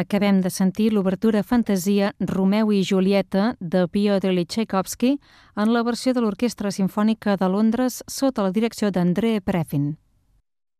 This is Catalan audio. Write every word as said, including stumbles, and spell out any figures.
Acabem de sentir l'obertura Fantasia Romeu i Julieta de Piotr Txaikovski en la versió de l'Orquestra Simfònica de Londres sota la direcció d'André Prefin.